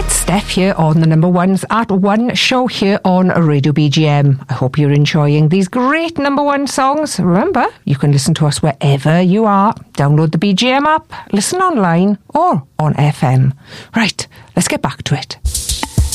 It's Steph here on the number ones at One show here on Radio BGM. I hope you're enjoying these great number one songs. Remember, you can listen to us wherever you are. Download the BGM app, listen online or on FM. Right, let's get back to it.